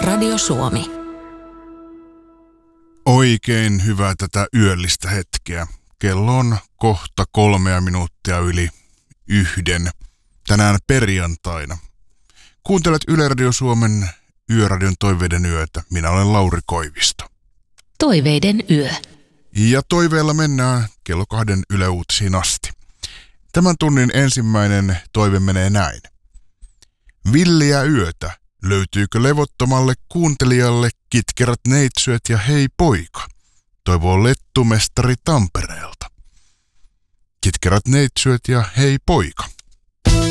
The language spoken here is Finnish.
Radio Suomi. Oikein hyvää tätä yöllistä hetkeä. Kello on kohta 3 minuuttia yli 1. Tänään perjantaina. Kuuntelet Yle Radio Suomen Yöradion Toiveiden yötä. Minä olen Lauri Koivisto. Toiveiden yö. Ja toiveella mennään kello 2 Yle Uutisiin asti. Tämän tunnin ensimmäinen toive menee näin. Villiä yötä. Löytyykö levottomalle kuuntelijalle kitkerät neitsyöt ja hei poika? Toivoo lettumestari Tampereelta. Kitkerät neitsyöt ja hei poika.